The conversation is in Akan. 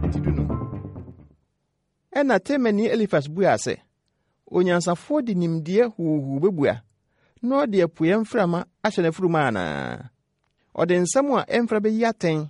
tidu no. Ɛna Temani Elifas bua sɛ, onyansafo de nimdeɛ huhu bebua, na ɔde apueɛ mframa ahyɛ n'afurum anaa? Ɔde nsɛm a ɛmfra bɛyi atɛn